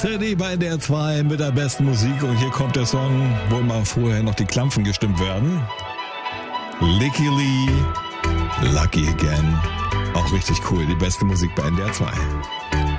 Teddy bei der 2 mit der besten Musik und hier kommt der Song, wo mal vorher noch die Klampfen gestimmt werden. Licky Lee, Lucky Again. Auch richtig cool, die beste Musik bei NDR 2.